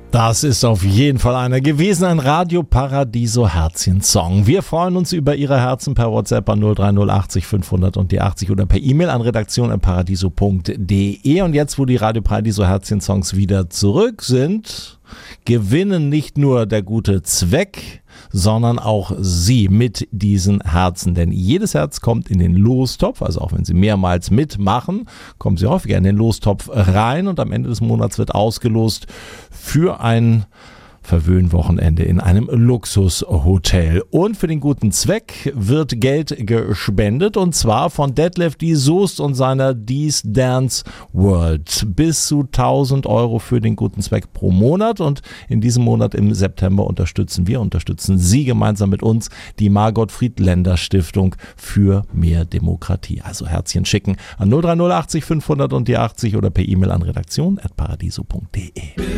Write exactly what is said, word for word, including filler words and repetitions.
Das ist auf jeden Fall einer gewesen, ein Radio Paradiso Herzchen-Song. Wir freuen uns über Ihre Herzen per WhatsApp an null drei null achtzig fünfhundert und die achtzig oder per E-Mail an redaktion at paradiso punkt de. Und jetzt, wo die Radio Paradiso Herzchen-Songs wieder zurück sind, gewinnen nicht nur der gute Zweck, sondern auch Sie mit diesen Herzen. Denn jedes Herz kommt in den Lostopf, also auch wenn Sie mehrmals mitmachen, kommen Sie häufiger in den Lostopf rein und am Ende des Monats wird ausgelost für ein Verwöhnwochenende in einem Luxushotel. Und für den guten Zweck wird Geld gespendet und zwar von Detlef D. Soest und seiner D's Dance World. Bis zu tausend Euro für den guten Zweck pro Monat und in diesem Monat im September unterstützen wir, unterstützen Sie gemeinsam mit uns die Margot-Friedländer-Stiftung für mehr Demokratie. Also Herzchen schicken an null drei null achtzig fünfhundert und die achtzig oder per E-Mail an redaktion at paradiso punkt de.